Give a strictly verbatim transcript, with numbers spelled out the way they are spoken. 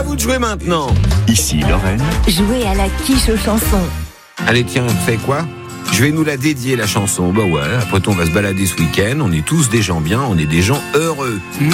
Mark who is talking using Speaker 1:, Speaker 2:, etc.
Speaker 1: vous de jouer maintenant.
Speaker 2: Ici Lorraine.
Speaker 3: Jouez à la quiche aux chansons.
Speaker 1: Allez, tiens, vous savez quoi ? Je vais nous la dédier, la chanson. Bah ouais, après tout, on va se balader ce week-end. On est tous des gens bien, on est des gens heureux.